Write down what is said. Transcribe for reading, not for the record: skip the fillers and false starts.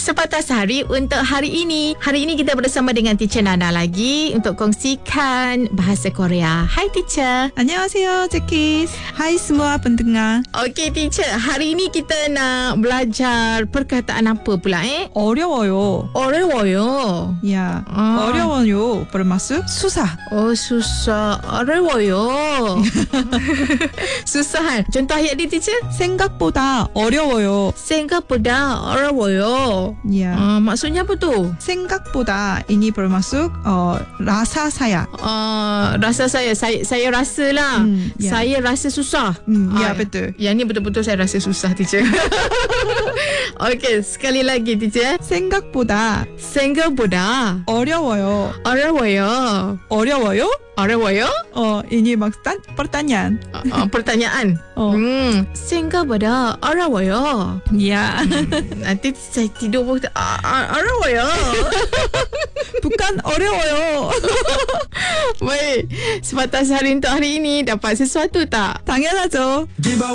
Sepatah Hari untuk hari ini. Hari ini kita bersama dengan Teacher Nana lagi untuk kongsikan bahasa Korea. Hai Teacher. 안녕하세요, 제키스. Hai semua pendengar. Okey Teacher, hari ini kita nak belajar perkataan apa pula 어려워요. 어려워요. 야, 아. 어려워요. bermaksud susah. Oh susah. 어려워요. Susahan. Contoh ayat dia Teacher. 생각보다 어려워요. 생각보다 어려워요. 야, maksudnya apa tu? 생각보다 ini bermaksud rasa saya. Rasa saya rasa lah. ya. Saya rasa susah. Ya, betul. Yang ni betul-betul saya rasa susah Teacher. Okey, sekali lagi Teacher. 생각보다 생각보다 어려워요. 어려워요. 어려워요? 어려워요? ini maksud pertanyaan. Pertanyaan. 생각보다 어려워요. Ya. Nanti saya tidur pun 어려워요. bukan 어려워요. Baik, sepatah hari untuk hari ini dapat sesuatu tak? 당연하죠.